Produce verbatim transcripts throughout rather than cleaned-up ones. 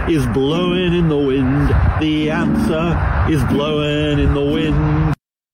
is blowing in the wind. The answer is blowing in the wind.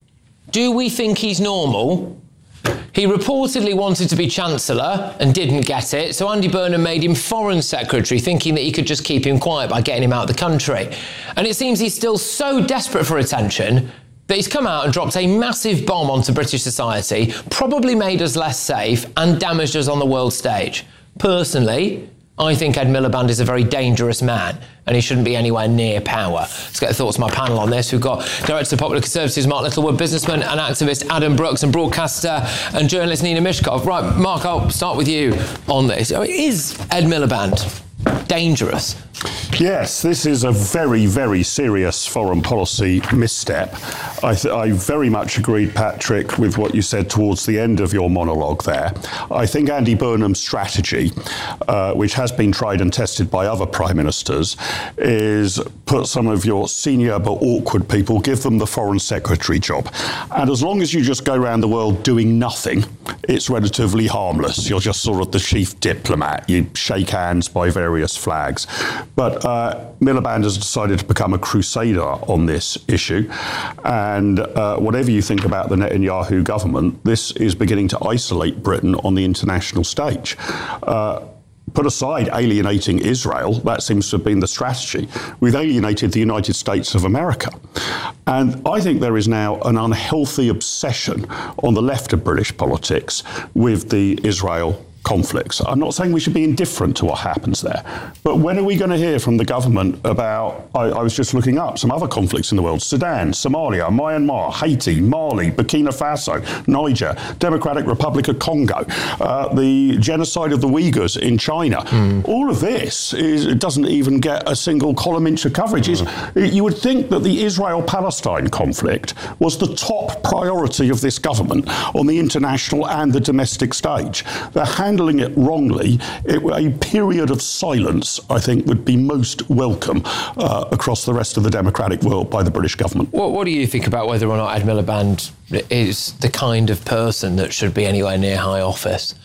Do we think he's normal? He reportedly wanted to be Chancellor and didn't get it, so Andy Burnham made him Foreign Secretary, thinking that he could just keep him quiet by getting him out of the country. And it seems he's still so desperate for attention that he's come out and dropped a massive bomb onto British society, probably made us less safe and damaged us on the world stage. Personally, I think Ed Miliband is a very dangerous man and he shouldn't be anywhere near power. Let's get the thoughts of my panel on this. We've got Director of Popular Conservatives Mark Littlewood, businessman and activist Adam Brooks, and broadcaster and journalist Nina Mishkov. Right, Mark, I'll start with you on this. Is Ed Miliband dangerous? Yes, this is a very, very serious foreign policy misstep. I, th- I very much agreed, Patrick, with what you said towards the end of your monologue there. I think Andy Burnham's strategy, uh, which has been tried and tested by other prime ministers, is put some of your senior but awkward people, give them the foreign secretary job. And as long as you just go around the world doing nothing, it's relatively harmless. You're just sort of the chief diplomat. You shake hands by various flags. But uh, Miliband has decided to become a crusader on this issue. And uh, whatever you think about the Netanyahu government, this is beginning to isolate Britain on the international stage. Uh, Put aside alienating Israel, that seems to have been the strategy. We've alienated the United States of America. And I think there is now an unhealthy obsession on the left of British politics with the Israel conflicts. I'm not saying we should be indifferent to what happens there, but when are we going to hear from the government about, I, I was just looking up some other conflicts in the world, Sudan, Somalia, Myanmar, Haiti, Mali, Burkina Faso, Niger, Democratic Republic of Congo, uh, the genocide of the Uyghurs in China. Mm. All of this is, it doesn't even get a single column inch of coverage. Mm. You would think that the Israel-Palestine conflict was the top priority of this government on the international and the domestic stage. They're handling it wrongly. It, a period of silence, I think, would be most welcome uh, across the rest of the democratic world by the British government. What, what do you think about whether or not Ed Miliband is the kind of person that should be anywhere near high office?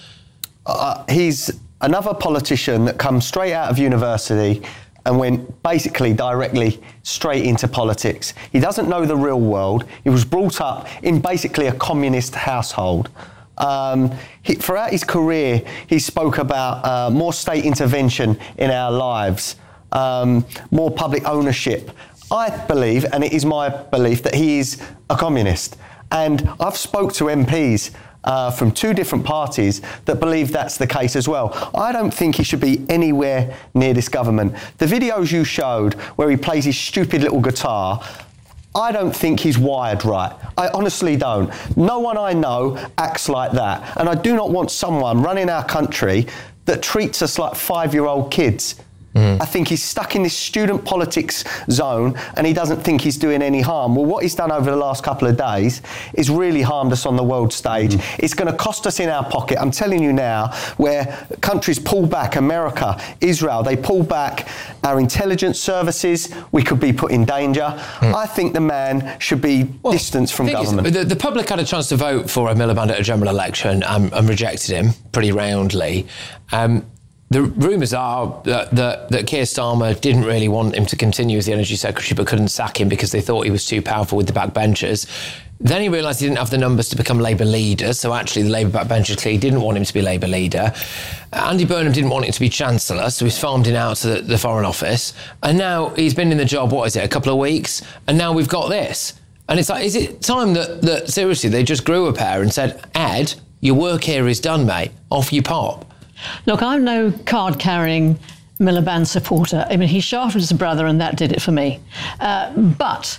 Uh, he's another politician that comes straight out of university and went basically directly straight into politics. He doesn't know the real world. He was brought up in basically a communist household. Um, he, throughout his career, he spoke about uh, more state intervention in our lives, um, more public ownership. I believe, and it is my belief, that he is a communist. And I've spoke to M Ps uh, from two different parties that believe that's the case as well. I don't think he should be anywhere near this government. The videos you showed where he plays his stupid little guitar, I don't think he's wired right. I honestly don't. No one I know acts like that. And I do not want someone running our country that treats us like five-year-old kids. Mm. I think he's stuck in this student politics zone and he doesn't think he's doing any harm. Well, what he's done over the last couple of days is really harmed us on the world stage. Mm. It's going to cost us in our pocket. I'm telling you now, where countries pull back, America, Israel, they pull back our intelligence services, we could be put in danger. Mm. I think the man should be well, distanced from government. Is, the, the public had a chance to vote for Ed Miliband at a general election um, and rejected him pretty roundly. Um, The rumours are that, that, that Keir Starmer didn't really want him to continue as the Energy Secretary but couldn't sack him because they thought he was too powerful with the backbenchers. Then he realised he didn't have the numbers to become Labour leader, so actually the Labour backbenchers clearly didn't want him to be Labour leader. Andy Burnham didn't want him to be Chancellor, so he's farmed him out to the, the Foreign Office. And now he's been in the job, what is it, a couple of weeks? And now we've got this. And it's like, is it time that, that seriously, they just grew a pair and said, Ed, your work here is done, mate. Off you pop. Look, I'm no card-carrying Miliband supporter. I mean, he shafted his brother and that did it for me. Uh, but,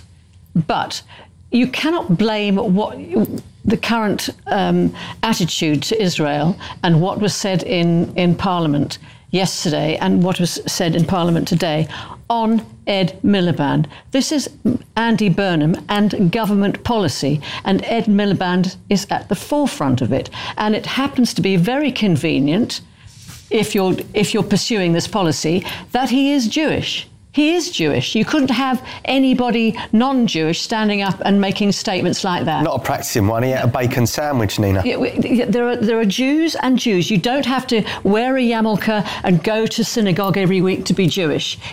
but you cannot blame what the current um, attitude to Israel and what was said in, in Parliament yesterday and what was said in Parliament today on Ed Miliband. This is Andy Burnham and government policy, and Ed Miliband is at the forefront of it. And it happens to be very convenient, if you're if you're pursuing this policy, that he is Jewish. He is Jewish. You couldn't have anybody non-Jewish standing up and making statements like that. Not a practicing one. He ate a bacon sandwich, Nina. There are there are Jews and Jews. You don't have to wear a yarmulke and go to synagogue every week to be Jewish.